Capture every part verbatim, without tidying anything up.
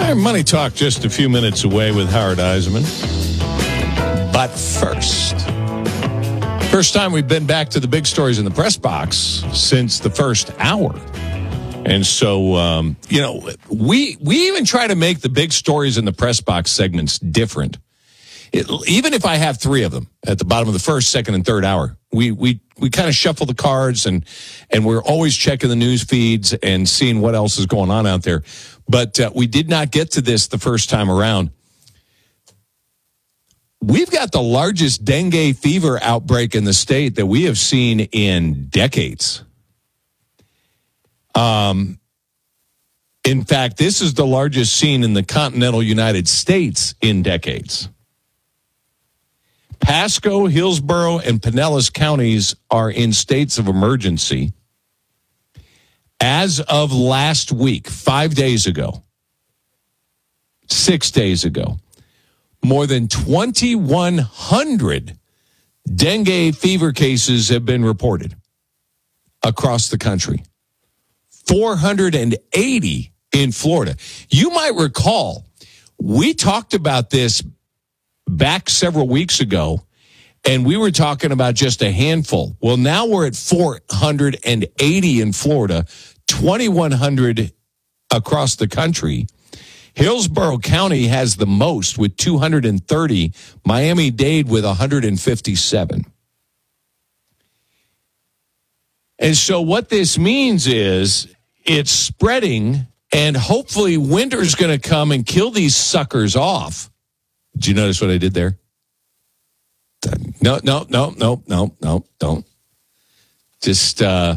right, Money Talk just a few minutes away with Howard Eisenman. But first, first time we've been back to the big stories in the press box since the first hour. And so, um, you know, we we even try to make the big stories in the press box segments different. It, even if I have three of them at the bottom of the first, second, and third hour, we we we kind of shuffle the cards, and and we're always checking the news feeds and seeing what else is going on out there. But uh, we did not get to this the first time around. We've got the largest dengue fever outbreak in the state that we have seen in decades. Um, in fact, this is the largest seen in the continental United States in decades. Pasco, Hillsborough, and Pinellas counties are in states of emergency. As of last week, five days ago, six days ago, more than twenty-one hundred dengue fever cases have been reported across the country. four hundred eighty in Florida. You might recall, we talked about this back several weeks ago, and we were talking about just a handful. Well, now we're at four hundred eighty in Florida, twenty-one hundred across the country. Hillsborough County has the most with two hundred thirty, Miami-Dade with one hundred fifty-seven. And so what this means is it's spreading, and hopefully winter's going to come and kill these suckers off. Did you notice what I did there? No, no, no, no, no, no, don't. Just, uh,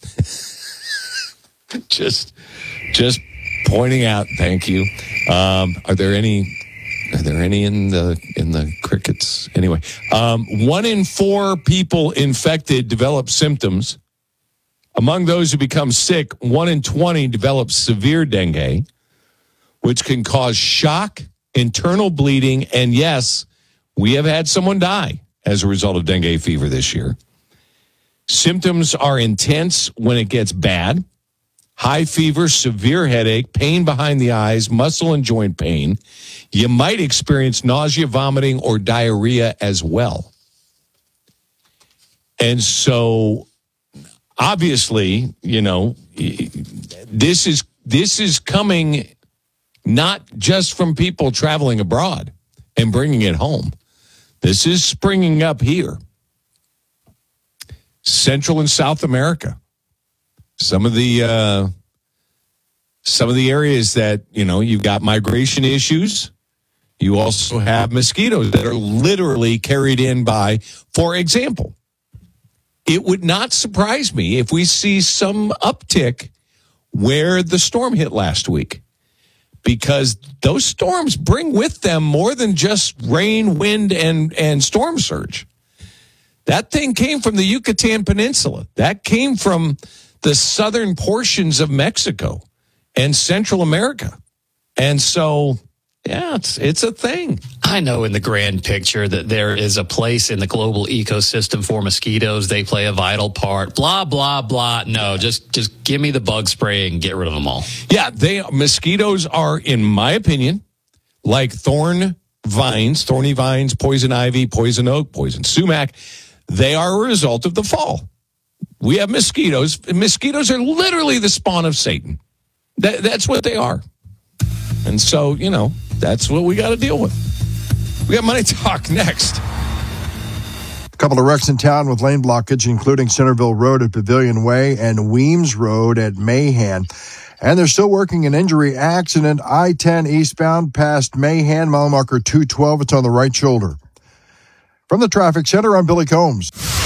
just, just pointing out. Thank you. Um, are there any? Are there any in the in the crickets? Anyway, um, one in four people infected develop symptoms. Among those who become sick, one in twenty develop severe dengue, which can cause shock, internal bleeding, and yes, we have had someone die as a result of dengue fever this year. Symptoms are intense when it gets bad. High fever, severe headache, pain behind the eyes, muscle and joint pain. You might experience nausea, vomiting, or diarrhea as well. And so, obviously, you know, this is this is coming not just from people traveling abroad and bringing it home. This is springing up here. Central and South America. Some of the uh, some of the areas that, you know, you've got migration issues. You also have mosquitoes that are literally carried in by, for example, it would not surprise me if we see some uptick where the storm hit last week, because those storms bring with them more than just rain, wind, and, and storm surge. That thing came from the Yucatan Peninsula. That came from the southern portions of Mexico and Central America. And so, yeah, it's it's a thing. I know in the grand picture that there is a place in the global ecosystem for mosquitoes. They play a vital part. Blah, blah, blah. No, just just give me the bug spray and get rid of them all. Yeah, they mosquitoes are, in my opinion, like thorn vines, thorny vines, poison ivy, poison oak, poison sumac. They are a result of the fall. We have mosquitoes. Mosquitoes are literally the spawn of Satan. That, that's what they are. And so, you know, that's what we got to deal with. We got Money Talk next. A couple of wrecks in town with lane blockage, including Centerville Road at Pavilion Way and Weems Road at Mahan. And they're still working an injury accident, I ten eastbound past Mahan, mile marker two twelve. It's on the right shoulder. From the traffic center, I'm Billy Combs.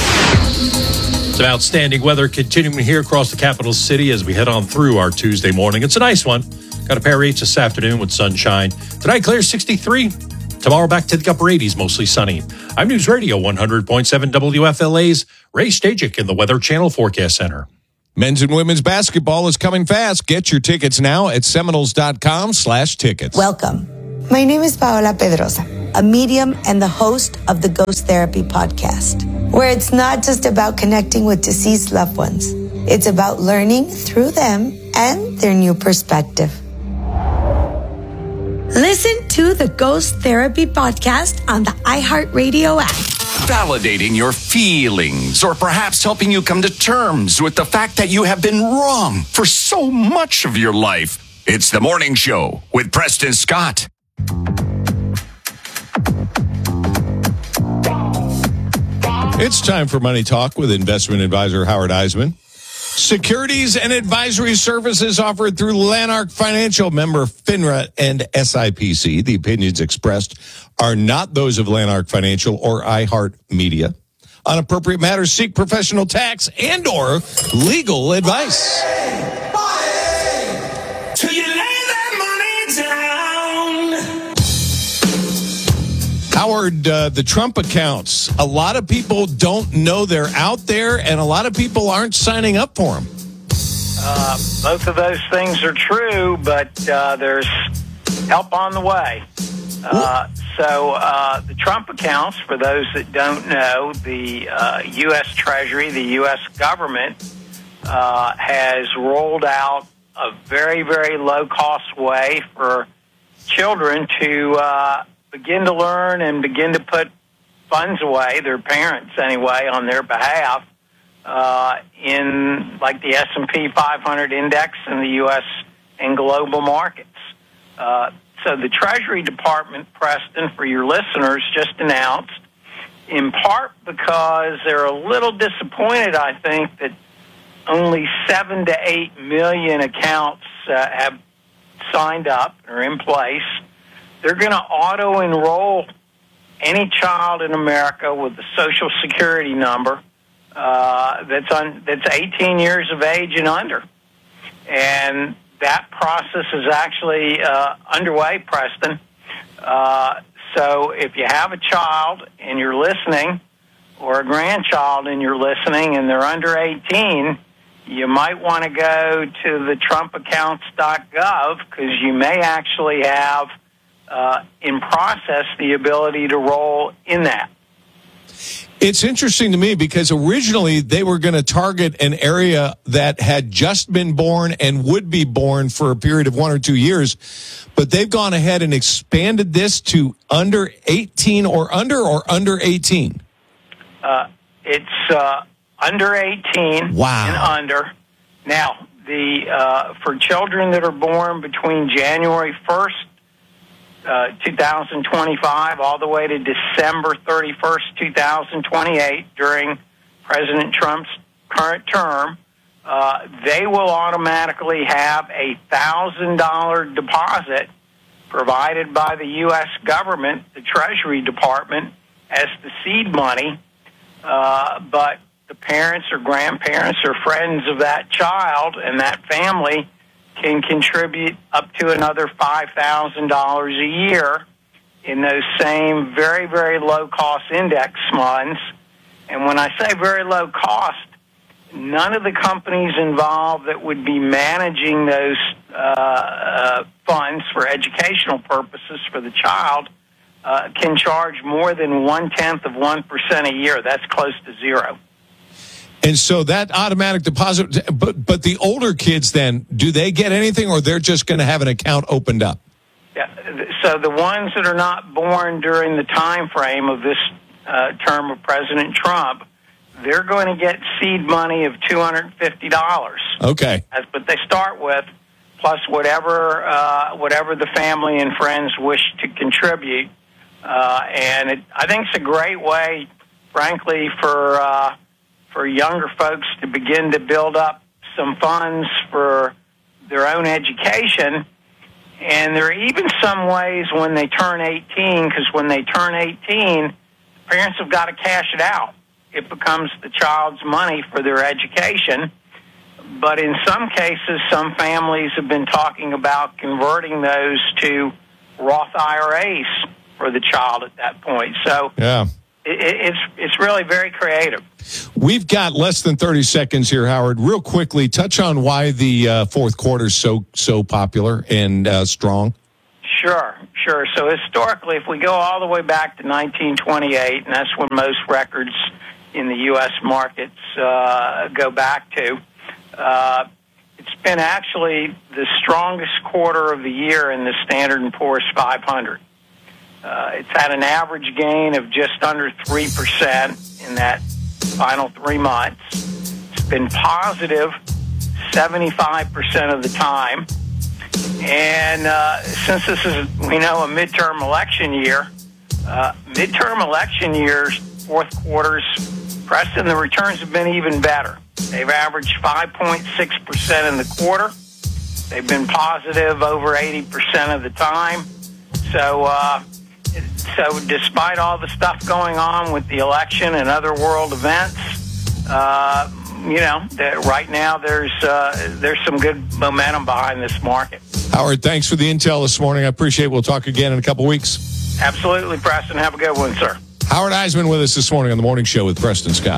Some outstanding weather continuing here across the capital city as we head on through our Tuesday morning. It's a nice one. Got a pair of rates this afternoon with sunshine. Tonight, clear sixty-three. Tomorrow, back to the upper eighties, mostly sunny. I'm News Radio one hundred point seven W F L A's Ray Stajic in the Weather Channel Forecast Center. Men's and women's basketball is coming fast. Get your tickets now at Seminoles.com slash tickets. Welcome. My name is Paola Pedrosa, a medium and the host of the Ghost Therapy podcast, where it's not just about connecting with deceased loved ones. It's about learning through them and their new perspective. Listen to the Ghost Therapy Podcast on the iHeartRadio app. Validating your feelings, or perhaps helping you come to terms with the fact that you have been wrong for so much of your life. It's The Morning Show with Preston Scott. It's time for Money Talk with investment advisor Howard Eisman. Securities and advisory services offered through Lanark Financial, member FINRA and S I P C. The opinions expressed are not those of Lanark Financial or iHeart Media. On appropriate matters, seek professional tax and or legal advice. Till you lay that money down. Howard, uh, the Trump accounts, a lot of people don't know they're out there, and a lot of people aren't signing up for them. Uh, both of those things are true, but uh, there's help on the way. Uh, so uh, the Trump accounts, for those that don't know, the uh, U S Treasury, the U S government, uh, has rolled out a very, very low-cost way for children to uh, begin to learn and begin to put funds away, their parents anyway, on their behalf, uh, in like the S and P five hundred index in the U S and global markets. Uh, so the Treasury Department, Preston, for your listeners, just announced, in part because they're a little disappointed, I think, that only seven to eight million accounts uh, have signed up or in place. They're going to auto-enroll any child in America with a Social Security number uh, that's on, that's eighteen years of age and under. And that process is actually uh, underway, Preston. Uh, so if you have a child and you're listening, or a grandchild and you're listening and they're under eighteen, you might want to go to the trump accounts dot gov, because you may actually have uh, in process the ability to roll in that. It's interesting to me because originally they were going to target an area that had just been born and would be born for a period of one or two years, but they've gone ahead and expanded this to under eighteen or under or under eighteen. Uh, it's uh, under eighteen wow. and under. Now, the uh, for children that are born between January first, uh, twenty twenty-five, all the way to December thirty-first, twenty twenty-eight, during President Trump's current term, uh, they will automatically have a one thousand dollars deposit provided by the U S government, the Treasury Department, as the seed money. Uh, but the parents or grandparents or friends of that child and that family can contribute up to another five thousand dollars a year in those same very, very low-cost index funds. And when I say very low cost, none of the companies involved that would be managing those uh, uh, funds for educational purposes for the child Uh, can charge more than one-tenth of one percent a year. That's close to zero. And so that automatic deposit, but but the older kids then, do they get anything, or they're just going to have an account opened up? Yeah. So the ones that are not born during the time frame of this uh, term of President Trump, they're going to get seed money of two hundred fifty dollars. Okay. That's what they start with, plus whatever uh, whatever the family and friends wish to contribute. Uh, and it, I think it's a great way, frankly, for uh, for younger folks to begin to build up some funds for their own education. And there are even some ways when they turn eighteen, because when they turn eighteen, parents have got to cash it out. It becomes the child's money for their education. But in some cases, some families have been talking about converting those to Roth I R As for the child at that point. So yeah, it, it's it's really very creative. We've got less than thirty seconds here, Howard. Real quickly, touch on why the uh, fourth quarter is so so popular and uh, strong. Sure, sure. So historically, if we go all the way back to nineteen twenty-eight, and that's when most records in the U S markets uh, go back to, uh, it's been actually the strongest quarter of the year in the Standard and Poor's five hundred. Uh, it's had an average gain of just under three percent in that final three months. It's been positive seventy-five percent of the time. And uh, since this is, we know, a midterm election year, uh, midterm election years, fourth quarters, Preston, the returns have been even better. They've averaged five point six percent in the quarter. They've been positive over eighty percent of the time. So, uh, so despite all the stuff going on with the election and other world events, uh, you know, right now there's uh, there's some good momentum behind this market. Howard, thanks for the intel this morning. I appreciate it. We'll talk again in a couple weeks. Absolutely, Preston. Have a good one, sir. Howard Eisman with us this morning on the Morning Show with Preston Scott.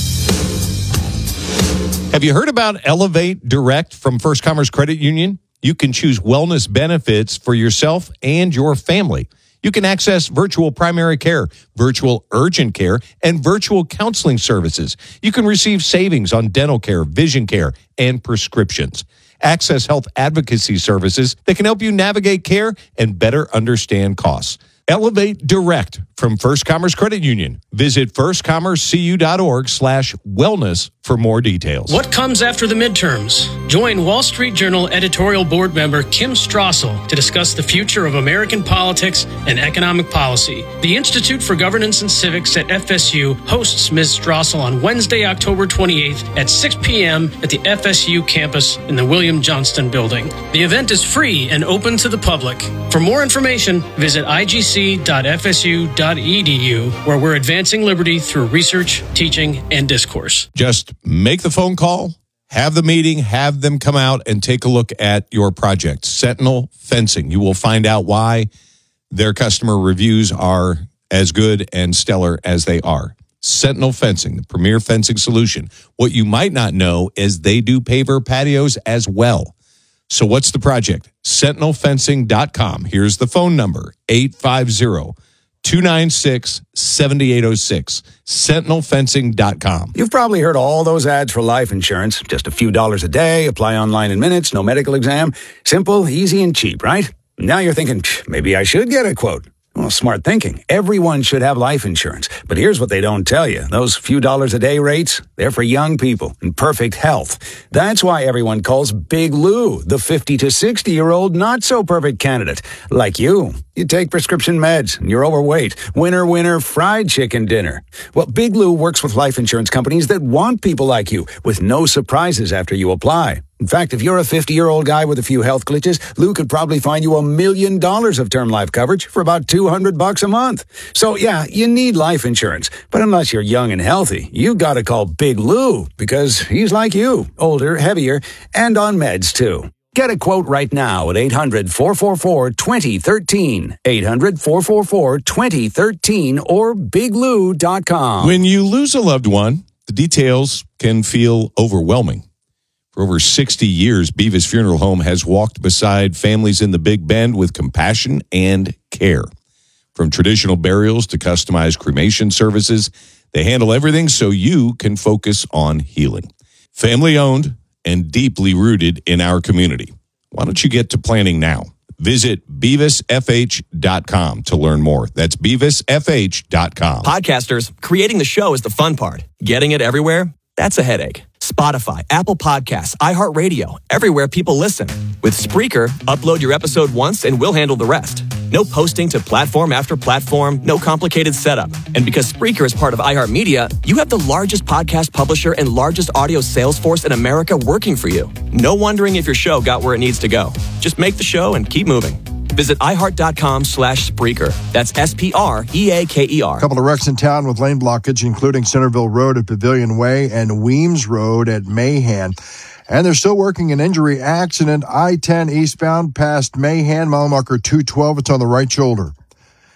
Have you heard about Elevate Direct from First Commerce Credit Union? You can choose wellness benefits for yourself and your family. You can access virtual primary care, virtual urgent care, and virtual counseling services. You can receive savings on dental care, vision care, and prescriptions. Access health advocacy services that can help you navigate care and better understand costs. Elevate Direct from First Commerce Credit Union. Visit firstcommercecu.org slash wellness for more details. What comes after the midterms? Join Wall Street Journal editorial board member Kim Strassel to discuss the future of American politics and economic policy. The Institute for Governance and Civics at F S U hosts Miz Strassel on Wednesday, October twenty-eighth at six p.m. at the F S U campus in the William Johnston building. The event is free and open to the public. For more information, visit I G C dot F S U dot E D U, where we're advancing liberty through research, teaching, and discourse. Just make the phone call, have the meeting, have them come out and take a look at your project. Sentinel Fencing. You will find out why their customer reviews are as good and stellar as they are. Sentinel Fencing, the premier fencing solution. What you might not know is they do paver patios as well. So what's the project? sentinel fencing dot com. Here's the phone number, eight five zero, two nine six, seven eight zero six. sentinel fencing dot com. You've probably heard all those ads for life insurance. Just a few dollars a day, apply online in minutes, no medical exam. Simple, easy, and cheap, right? Now you're thinking, maybe I should get a quote. Well, smart thinking. Everyone should have life insurance. But here's what they don't tell you. Those few dollars a day rates, they're for young people in perfect health. That's why everyone calls Big Lou the fifty to sixty-year-old not-so-perfect candidate. Like you. You take prescription meds, and you're overweight. Winner, winner, fried chicken dinner. Well, Big Lou works with life insurance companies that want people like you, with no surprises after you apply. In fact, if you're a fifty-year-old guy with a few health glitches, Lou could probably find you a million dollars of term life coverage for about two hundred bucks a month. So, yeah, you need life insurance. But unless you're young and healthy, you gotta call Big Lou, because he's like you, older, heavier, and on meds, too. Get a quote right now at eight hundred, four four four, two zero one three, eight hundred, four four four, two zero one three, or big lou dot com. When you lose a loved one, the details can feel overwhelming. For over sixty years, Beavis Funeral Home has walked beside families in the Big Bend with compassion and care. From traditional burials to customized cremation services, they handle everything so you can focus on healing. Family owned and deeply rooted in our community. Why don't you get to planning now? Visit beavis f h dot com to learn more. That's beavis f h dot com. Podcasters, creating the show is the fun part. Getting it everywhere, that's a headache. Spotify, Apple Podcasts, iHeartRadio, everywhere people listen. With Spreaker, upload your episode once and we'll handle the rest. No posting to platform after platform, no complicated setup. And because Spreaker is part of iHeartMedia, you have the largest podcast publisher and largest audio sales force in America working for you. No wondering if your show got where it needs to go. Just make the show and keep moving. Visit iHeart.com slash Spreaker. That's S P R E A K E R. A couple of wrecks in town with lane blockage, including Centerville Road at Pavilion Way and Weems Road at Mahan. And they're still working an injury accident, I ten eastbound past Mahan, mile marker two twelve. It's on the right shoulder.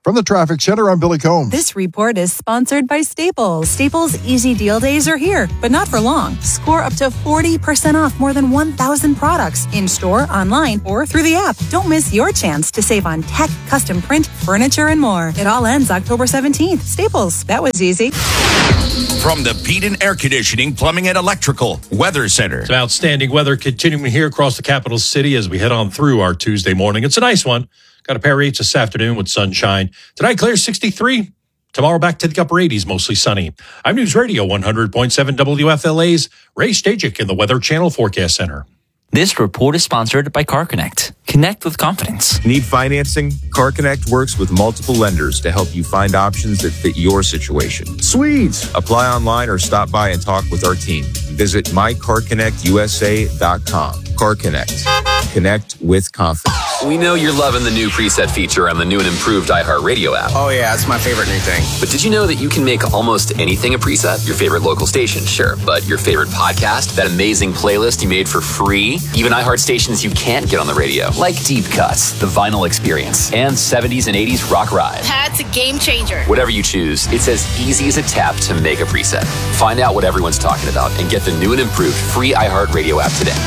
From the Traffic Center, I'm Billy Combs. This report is sponsored by Staples. Staples Easy Deal Days are here, but not for long. Score up to forty percent off more than one thousand products in-store, online, or through the app. Don't miss your chance to save on tech, custom print, furniture, and more. It all ends October seventeenth. Staples. That was easy. From the Peden Air Conditioning, Plumbing, and Electrical Weather Center. Some outstanding weather continuing here across the capital city as we head on through our Tuesday morning. It's a nice one. Got a pair of eights this afternoon with sunshine. Tonight, clear sixty-three. Tomorrow, back to the upper eighties, mostly sunny. I'm News Radio one hundred point seven W F L A's Ray Stajic in the Weather Channel Forecast Center. This report is sponsored by Car Connect. Connect with confidence. Need financing? Car Connect works with multiple lenders to help you find options that fit your situation. Sweet! Apply online or stop by and talk with our team. Visit my car connect u s a dot com. Car Connect. Connect with confidence. We know you're loving the new preset feature on the new and improved iHeartRadio app. Oh, yeah, it's my favorite new thing. But did you know that you can make almost anything a preset? Your favorite local station, sure. But your favorite podcast? That amazing playlist you made for free? Even iHeart stations you can't get on the radio. Like Deep Cuts, The Vinyl Experience, and seventies and eighties Rock Ride. That's a game changer. Whatever you choose, it's as easy as a tap to make a preset. Find out what everyone's talking about and get the new and improved free iHeartRadio app today.